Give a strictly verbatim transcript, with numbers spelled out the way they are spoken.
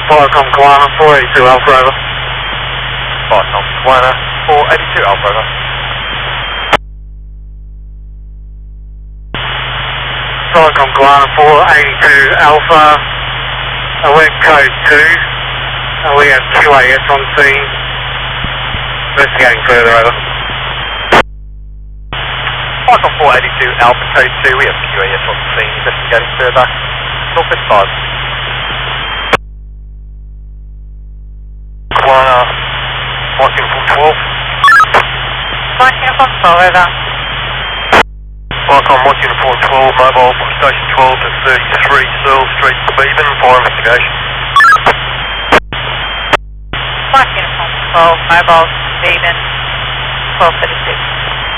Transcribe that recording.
Viacom Kiwana, four eighty-two Alpha over. Viacom Kiwana, four eighty-two Alpha over. Viacom Kiwana, four eighty-two Alpha, uh, we're code two, uh, we have Q A S on scene, investigating further over. Viacom four eighty-two Alpha code two, we have Q A S on scene, investigating further, Northwest five. Kiwana, Mike Uniform twelve. Mike Uniform twelve, over. Viacom Mike Uniform twelve, mobile from station twelve to thirty-three Searle Street, Beaven, for investigation. Mike Uniform twelve, mobile, Beaven, twelve thirty-six.